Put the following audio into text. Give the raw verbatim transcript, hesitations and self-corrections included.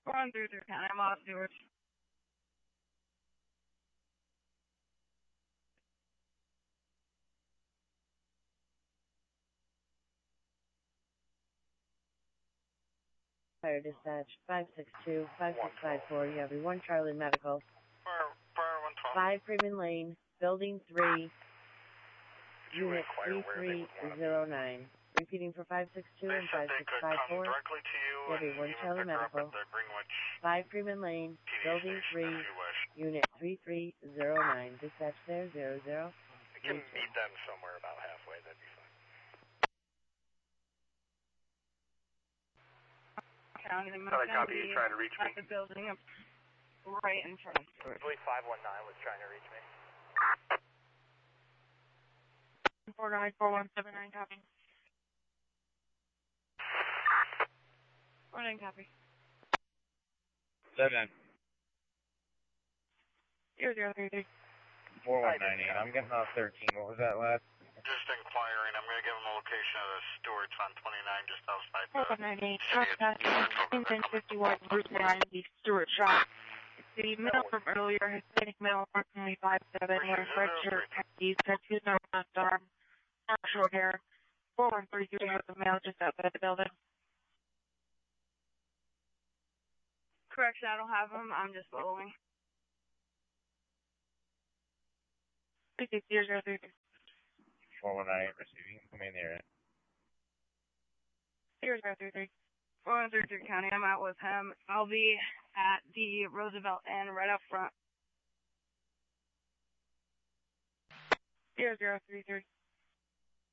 We're on through through County. I'm off Stewart. Fire dispatch, five six two, five six five four, you have your one Charlie Medical. Fire, fire one twelve. five Freeman Lane, Building three, Unit three three zero nine. Repeating for five six two and five six five four. Directly to you, you have your one Charlie Medical. five Freeman Lane, Building three, Unit three three zero nine. Dispatch there, zero zero. We can meet them somewhere about halfway, that'd be fine. County, the Sorry, copy, you trying to reach me? at the building up right in front of Stewart. I believe five one nine was trying to reach me. four nine four one seven nine, copy. four nine, copy. seven nine. zero zero three three. four one nine eight. I'm getting off thirteen. What was that last? Just inquiring. I'm going to give them a location of the Stewart's on twenty-nine, just outside four one nine eight. Contact ten fifty-one Route nine, the Stewart shop. The male from earlier, Hispanic male, approximately five seven, wearing red shirt, khakis, tattoos on left arm, short hair. four one three two has a male just outside the building. Correction, I don't have him. I'm just following. zero zero three three. four one nine eight receiving. Come in there. zero zero three three. four one three three County. I'm out with him. I'll be at the Roosevelt Inn right up front. zero zero three three.